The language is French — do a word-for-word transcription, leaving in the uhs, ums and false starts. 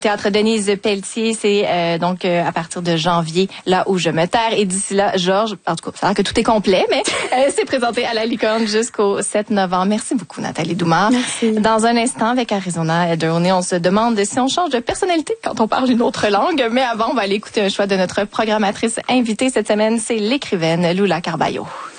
Théâtre Denise Pelletier, c'est euh, donc euh, à partir de janvier, là où je me terre. Et d'ici là, Georges, en tout cas, ça a l'air que tout est complet, mais euh, c'est présenté à la Licorne jusqu'au sept novembre. Merci beaucoup, Nathalie Doumard. Merci. Dans un instant, avec Arizona Ederney, on se demande si on change de personnalité quand on parle une autre langue. Mais avant, on va aller écouter un choix de notre programmatrice invitée cette semaine. C'est l'écrivaine Lula Carballo.